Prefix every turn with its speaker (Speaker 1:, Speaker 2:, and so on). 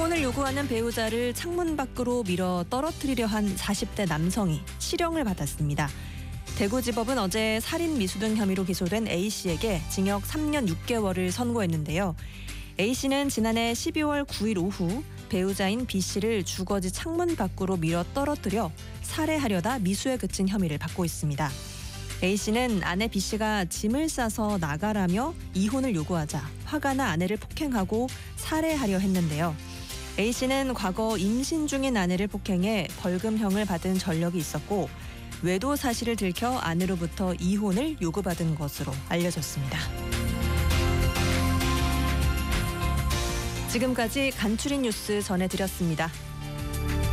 Speaker 1: 이혼을 요구하는 배우자를 창문 밖으로 밀어 떨어뜨리려 한 40대 남성이 실형을 받았습니다. 대구지법은 어제 살인 미수 등 혐의로 기소된 A씨에게 징역 3년 6개월을 선고했는데요. A씨는 지난해 12월 9일 오후 배우자인 B씨를 주거지 창문 밖으로 밀어 떨어뜨려 살해하려다 미수에 그친 혐의를 받고 있습니다. A씨는 아내 B씨가 짐을 싸서 나가라며 이혼을 요구하자 화가 나 아내를 폭행하고 살해하려 했는데요. A씨는 과거 임신 중인 아내를 폭행해 벌금형을 받은 전력이 있었고 외도 사실을 들켜 아내로부터 이혼을 요구받은 것으로 알려졌습니다. 지금까지 간추린 뉴스 전해드렸습니다.